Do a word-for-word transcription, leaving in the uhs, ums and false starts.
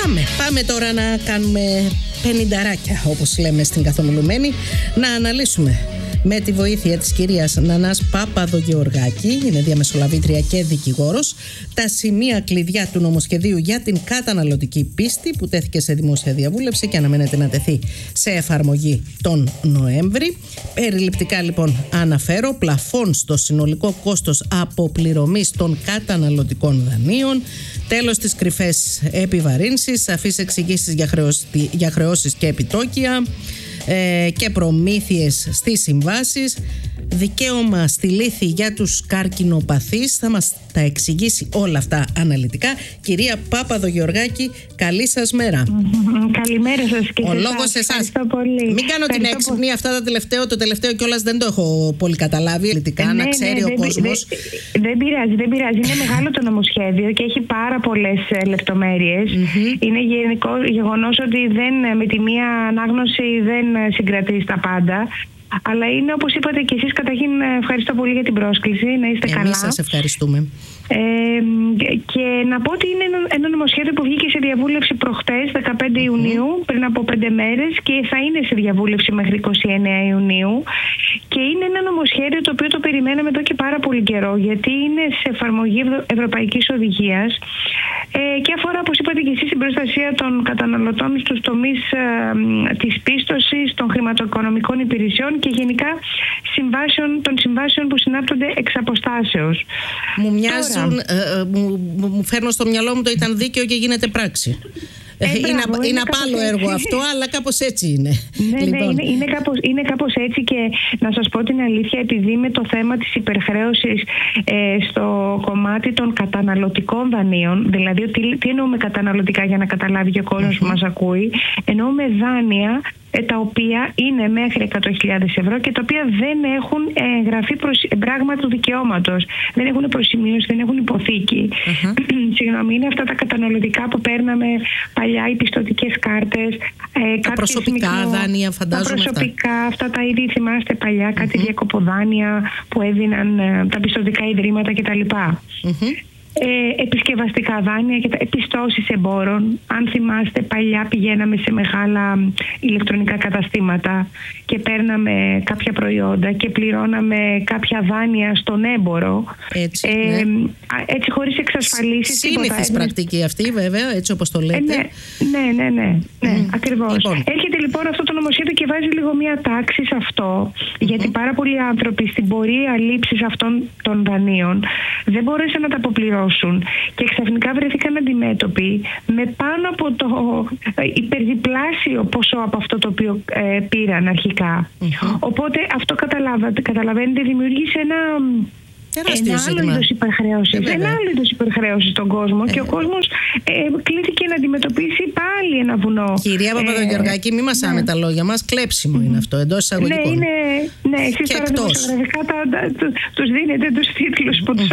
Πάμε, πάμε τώρα να κάνουμε πενηνταράκια, όπως λέμε στην καθομιλουμένη, να αναλύσουμε με τη βοήθεια της κυρίας Νανάς Παπαδογεωργάκη, είναι διαμεσολαβήτρια και δικηγόρος, τα σημεία κλειδιά του νομοσχεδίου για την καταναλωτική πίστη που τέθηκε σε δημόσια διαβούλευση και αναμένεται να τεθεί σε εφαρμογή τον Νοέμβρη. Περιληπτικά λοιπόν αναφέρω πλαφόν στο συνολικό κόστος αποπληρωμής των καταναλωτικών δανείων, τέλος στις κρυφές επιβαρύνσεις, σαφείς εξηγήσεις για, χρεώστη, για χρεώσεις και επιτόκια ε, και προμήθειες στις συμβάσεις, δικαίωμα στη λύθη για τους καρκινοπαθείς. Θα μας τα εξηγήσει όλα αυτά αναλυτικά. Κυρία Παπαδογεωργάκη, καλή σας μέρα. Καλημέρα σας και ο λόγος σε εσάς. Μην κάνω την έξυπνη πολύ. Αυτά τα τελευταίο, το τελευταίο κιόλας δεν το έχω πολύ καταλάβει αναλυτικά, ε, να ναι, ξέρει ναι, ο δεν, κόσμος. Δεν, δεν πειράζει, δεν πειράζει. Είναι μεγάλο το νομοσχέδιο και έχει πάρα πολλές λεπτομέρειες. Mm-hmm. Είναι γενικό γεγονός ότι δεν, με τη μία ανάγνωση δεν συγκρατεί τα πάντα. Αλλά είναι, όπως είπατε και εσείς, καταρχήν ευχαριστώ πολύ για την πρόσκληση. Να είστε καλά. Εμείς σας ευχαριστούμε. Ε, και να πω ότι είναι ένα, ένα νομοσχέδιο που βγήκε σε διαβούλευση προχτές, δεκαπέντε Ιουνίου, πριν από πέντε μέρες, και θα είναι σε διαβούλευση μέχρι είκοσι εννέα Ιουνίου. Και είναι ένα νομοσχέδιο το οποίο το περιμέναμε εδώ και πάρα πολύ καιρό, γιατί είναι σε εφαρμογή Ευρωπαϊκής Οδηγίας ε, και αφορά, όπως είπατε και εσείς, την προστασία των καταναλωτών στους τομείς ε, της πίστοσης, των χρηματοοικονομικών υπηρεσιών και γενικά συμβάσεων, των συμβάσεων που συνάπτονται εξ αποστάσεως. Μου μοιάζουν, ε, ε, μου, μου φέρνω στο μυαλό μου το ήταν δίκαιο και γίνεται πράξη. Ε, μπράβο, είναι είναι, είναι απάλλο έργο αυτό, αλλά κάπως έτσι είναι. Ναι, λοιπόν. ναι είναι, είναι, κάπως, είναι κάπως έτσι, και να σας πω την αλήθεια, επειδή με το θέμα της υπερχρέωσης ε, στο κομμάτι των καταναλωτικών δανείων, δηλαδή τι, τι εννοούμε καταναλωτικά για να καταλάβει και ο κόσμος mm-hmm. που μας ακούει, εννοούμε δάνεια τα οποία είναι μέχρι εκατό χιλιάδες ευρώ και τα οποία δεν έχουν εγγραφεί πράγμα του δικαιώματος. Δεν έχουν προσημείωση, δεν έχουν υποθήκη. Uh-huh. Συγγνώμη, είναι αυτά τα καταναλωτικά που παίρναμε παλιά, οι πιστωτικές κάρτες. Ε, τα προσωπικά μικρό, δάνεια, φαντάζομαι. Τα προσωπικά, αυτά, αυτά τα ήδη θυμάστε παλιά, κάτι uh-huh. διακοποδάνεια που έδιναν ε, τα πιστωτικά ιδρύματα κτλ. Uh-huh. Ε, επισκευαστικά δάνεια και τα επιστώσεις εμπόρων. Αν θυμάστε, παλιά πηγαίναμε σε μεγάλα ηλεκτρονικά καταστήματα και παίρναμε κάποια προϊόντα και πληρώναμε κάποια δάνεια στον έμπορο. Έτσι, ε, ναι. έτσι χωρίς εξασφαλίσεις. Σύνηθις πρακτική αυτή, βέβαια, έτσι όπως το λέτε. Ε, ναι, ναι, ναι, ναι mm. ακριβώς. Λοιπόν. Έρχεται λοιπόν αυτό το νομοσχέδιο και βάζει λίγο μία τάξη σε αυτό, mm-hmm. γιατί πάρα πολλοί άνθρωποι στην πορεία λήψης αυτών των δανείων δεν μπόρεσαν να τα αποπληρώσουν και ξαφνικά βρεθήκαν αντιμέτωποι με πάνω από το υπερδιπλάσιο ποσό από αυτό το οποίο ε, πήραν αρχικά. Mm-hmm. Οπότε αυτό καταλαβαίνετε δημιούργησε ένα... Ένα άλλο είδος υπερχρέωσης. Ε, ένα άλλο είδος υπερχρέωσης στον κόσμο ε, και ο κόσμος ε, κλήθηκε να αντιμετωπίσει πάλι ένα βουνό. Κυρία Παπαδογεωργάκη, μη μας άμε τα λόγια μας. Κλέψιμο mm. είναι αυτό, εντός εισαγωγικών. Ναι, είναι, ναι, εσείς τώρα δημοσιογραφικά τους δίνετε τους τίτλους που τους